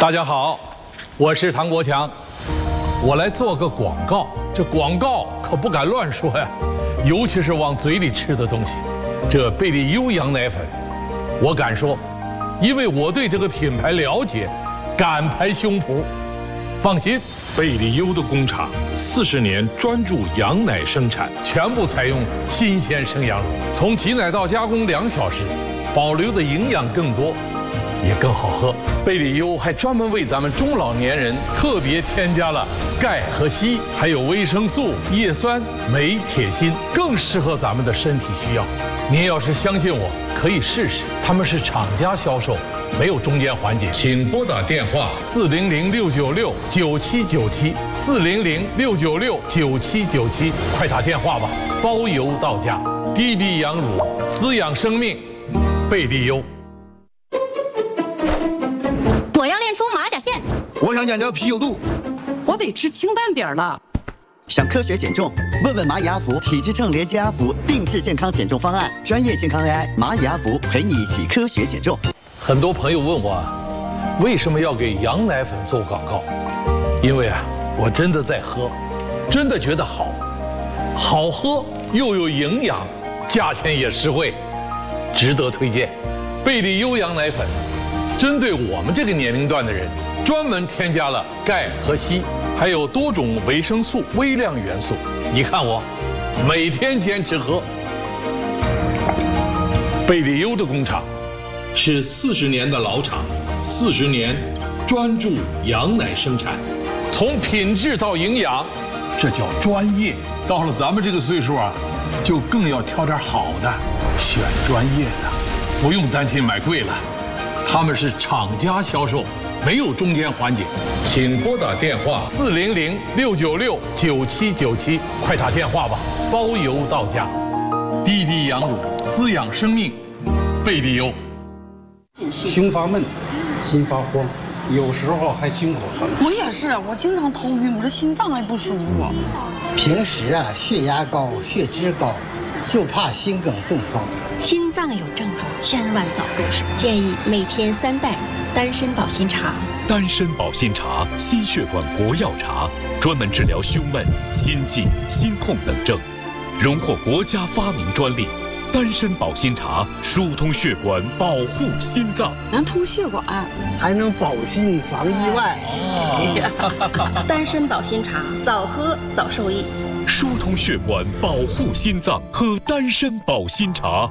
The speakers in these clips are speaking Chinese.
大家好，我是唐国强，我来做个广告。这广告可不敢乱说呀，尤其是往嘴里吃的东西。这贝利优羊奶粉，我敢说，因为我对这个品牌了解，敢拍胸脯。放心， 贝利优的工厂40年专注羊奶生产， 全部采用新鲜生羊乳，从挤奶到加工2小时，保留的营养更多，也更好喝。贝利优还专门为咱们中老年人特别添加了钙和硒，还有维生素、叶酸、镁、铁、锌，更适合咱们的身体需要。您要是相信我，可以试试。他们是厂家销售，没有中间环节。请拨打电话400-696-9797，400-696-9797，快打电话吧，包邮到家。滴滴羊乳，滋养生命，贝利优。 我要练出马甲线， 我想讲究啤酒肚， 我得吃清淡点儿了。 想科学减重？问问蚂蚁阿福体脂秤连接阿福定制健康减重方案，专业健康 AI 蚂蚁阿福陪你一起科学减重。 很多朋友问我，为什么要给羊奶粉做广告？因为我真的在喝，真的觉得好喝又有营养，价钱也实惠，值得推荐。贝利优羊奶粉针对我们这个年龄段的人，专门添加了钙和硒，还有多种维生素、微量元素。你看我，每天坚持喝。贝利优的工厂是40年的老厂，40年专注羊奶生产，从品质到营养，这叫专业。到了咱们这个岁数就更要挑点好的，选专业的，不用担心买贵了。他们是厂家销售，没有中间环节。请拨打电话400-696-9797，快打电话吧，包邮到家。滴滴羊乳，滋养生命，贝利优。 胸发闷，心发慌，有时候还胸口疼。 我也是，我经常头晕，我这心脏也不舒服。 平时血压高、血脂高，就怕心梗中风。 心脏有症状，千万早重视。建议每天3袋丹参保心茶。 丹参保心茶，心血管活药茶，专门治疗胸闷、心悸、心痛等症，荣获国家发明专利。丹参保心茶疏通血管，保护心脏， 能通血管， 还能保心防意外。 丹参保心茶，早喝早受益。 疏通血管，保护心脏，喝丹参保心茶。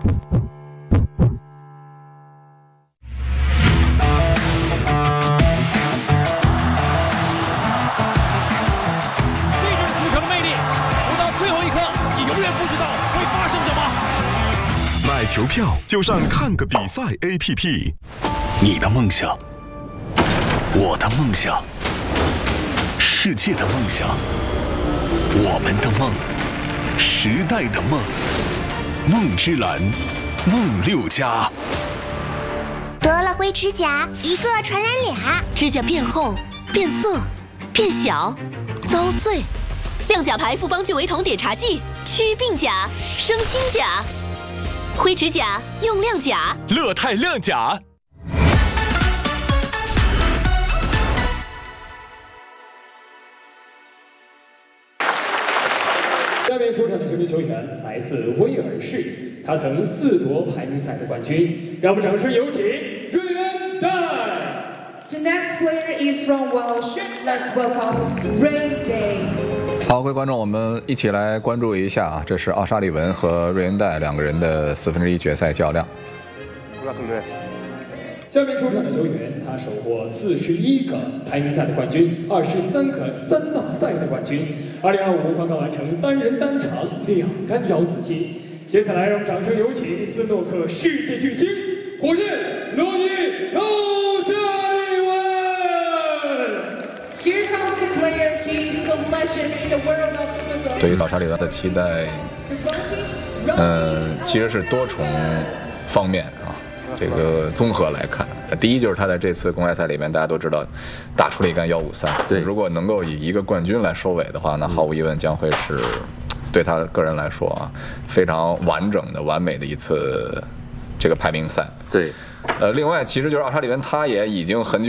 这种足球的魅力，不到最后一刻，你永远不知道会发生什么。 买球票就上看个比赛 APP。你的梦想，我的梦想，世界的梦想。我们的梦，时代的梦，梦之蓝，梦6家。 得了灰指甲，一个传染俩， 指甲变厚、变色、变小、遭碎。亮甲牌复方聚维酮碘茶剂，祛病甲，生新甲。灰指甲用亮甲， 乐泰亮甲。 下面出场的这名球员来自威尔士，他曾4夺排名赛的冠军。让我们掌声有请瑞恩戴。 The next player is from Welsh. Let's welcome Ray Day. 好，各位观众，我们一起来关注一下这是奥沙利文和瑞恩戴2个人的1/4决赛较量。 下面出场的球员，他收获41个排名赛的冠军，23个3大赛的冠军。2025刚刚完成单人单场2杆摇死期。接下来，让我们掌声有请斯诺克世界巨星火箭罗伊·奥沙利文。 Here comes the player. He's the legend in the world of snooker. 对于奥沙利文的期待，其实是多重方面这个综合来看，第一就是他在这次公开赛里面，大家都知道打出了一杆153。对，如果能够以一个冠军来收尾的话，那毫无疑问将会是对他个人来说非常完整的、完美的一次这个排名赛。 对， 另外其实就是奥沙利文他也已经很久。